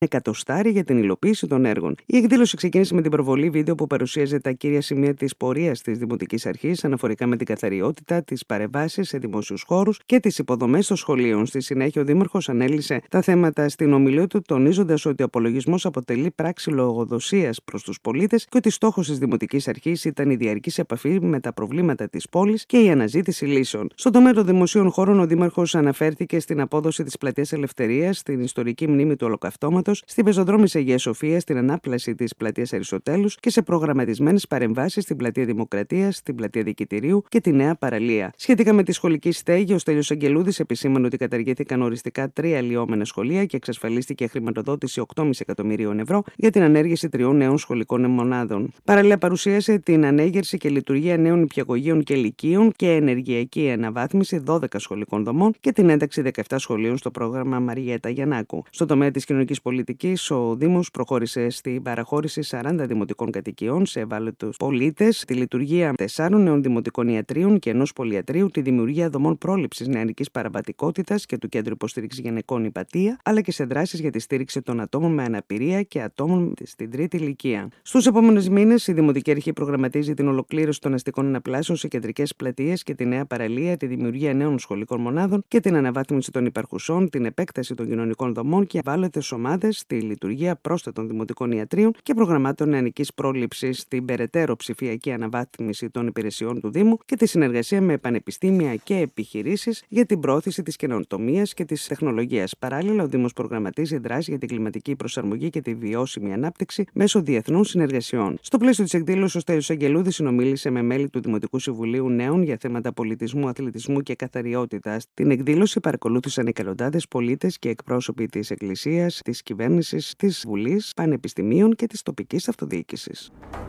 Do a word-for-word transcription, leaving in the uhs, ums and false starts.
εκατοστάρι για την υλοποίηση των έργων. Η εκδήλωση ξεκίνησε με την προβολή βίντεο που παρουσίαζε τα κύρια σημεία της πορείας της Δημοτικής Αρχής αναφορικά με την καθαριότητα, τις παρεμβάσεις σε δημόσιους χώρους και τις υποδομές των σχολείων. Στη συνέχεια, ο Δήμαρχος ανέλυσε τα θέματα στην ομιλία του, τονίζοντας ότι ο απολογισμός αποτελεί πράξη λογοδοσίας προς τους πολίτες και ότι στόχος της Δημοτικής Αρχής ήταν η διαρκής επαφή με τα προβλήματα της πόλης και η αναζήτηση λύσεων. Στον τομέα των δημοσίων χώρων, ο Δήμαρχος αναφέρθηκε στην απόδοση της Πλατείας Ελευθερίας, στην ιστορική μνήμη του Ολοκαυτώματος, στην πεζοδρόμηση Αγίας Σοφίας, στην ανάπλαση της Πλατείας Αριστοτέλους και σε προγραμματισμένες παρεμβάσεις στην Πλατεία Δημοκρατίας, στην Πλατεία Δικητηρίου και τη Νέα Παραλία. Σχετικά με τη σχολική στέγη, ο Στέλιος Αγγελούδης επισήμανε ότι καταργήθηκαν οριστικά τρία αλλοιώμενα σχολεία και εξασφαλίστηκε χρηματοδότηση οκτώ κόμμα πέντε εκατομμυρίων ευρώ για την ανέργηση τριών νέων σχολικών μονάδων. Παράλληλα, παρουσίασε την ανέγερση και λειτουργία νέων νηπιαγωγείων και λυκείων και ενεργειακή αναβάθμιση δώδεκα σχολικών δομών και την ένταξη δεκαεπτά σχολείων στο πρόγραμμα Μαριέτα Γιαννάκου. Στο τομέα της κοινωνικής πολιτικής, ο Δήμος προχώρησε στην παραχώρηση σαράντα δημοτικών κατοικιών σε ευάλωτους πολίτες, τη λειτουργία τεσσάρων νέων δημοτικών ιατρίων και ενός πολυιατρίου, τη δημιουργία δομών πρόληψης νεανικής παραβατικότητας και του Κέντρου Υποστήριξης Γυναικών Υπατία, αλλά και σε δράσεις για τη στήριξη των ατόμων με αναπηρία και ατόμων στην τρίτη ηλικία. Στους επόμενους μήνες, η Δημοτική Αρχή προγραμματίζει την ολοκλήρωση των αστικών αναπλάσεων σε κεντρικές πλατείες και τη Νέα Παραλία, τη δημιουργία νέων σχολικών μονάδων και την αναβάθμιση των υπαρχουσών, την επέκταση των κοινωνικών δομών και ευάλωτες ομάδες, τη λειτουργία πρόσθετων δημοτικών ιατρίων και προγραμμάτων νεανικής πρόληψης, την περαιτέρω ψηφιακή αναβάθμιση των υπηρεσιών του Δήμου και τη συνεργασία με πανεπιστήμια και επιχειρήσεις για την πρόθεση της καινοτομίας και της τεχνολογίας. Παράλληλα, ο Δήμος προγραμματίζει δράση για την κλιματική προσαρμογή και τη βιώσιμη ανάπτυξη μέσω διεθνών συνεργασιών. Στο πλαίσιο της εκδήλωσης, ο Στέλιος Αγγελούδης συνομίλησε με μέλη του Δημοτικού Συμβουλίου Νέων για θέματα πολιτισμού, αθλητισμού και καθαριότητας. Την εκδήλωση παρακολούθησαν εκατοντάδες πολίτες και εκπρόσωποι της Εκκλησίας, της κυβέρνησης, της Βουλής, πανεπιστημίων και της τοπικής αυτοδιοίκησης.